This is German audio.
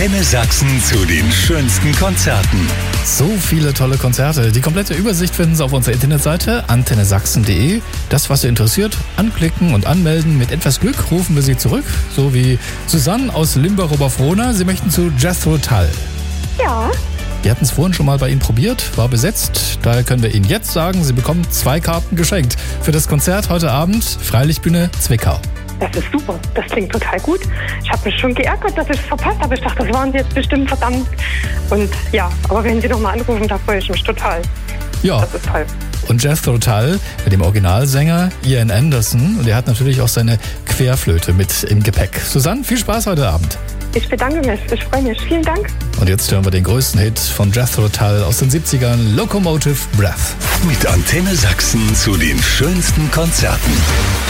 Antenne Sachsen zu den schönsten Konzerten. So viele tolle Konzerte. Die komplette Übersicht finden Sie auf unserer Internetseite antennesachsen.de. Das, was Sie interessiert, anklicken und anmelden. Mit etwas Glück rufen wir Sie zurück. So wie Susanne aus Limbach-Oberfrohna. Sie möchten zu Jethro Tull. Ja. Wir hatten es vorhin schon mal bei Ihnen probiert, war besetzt. Daher können wir Ihnen jetzt sagen, Sie bekommen 2 Karten geschenkt für das Konzert heute Abend, Freilichtbühne Zwickau. Das ist super. Das klingt total gut. Ich habe mich schon geärgert, dass ich es verpasst habe. Ich dachte, das waren Sie jetzt bestimmt verdammt. Und ja, aber wenn Sie nochmal anrufen, da freue ich mich total. Ja. Das ist toll. Und Jethro Tull mit dem Originalsänger Ian Anderson. Und er hat natürlich auch seine Querflöte mit im Gepäck. Susanne, viel Spaß heute Abend. Ich bedanke mich. Ich freue mich. Vielen Dank. Und jetzt hören wir den größten Hit von Jethro Tull aus den 70ern, Locomotive Breath. Mit Antenne Sachsen zu den schönsten Konzerten.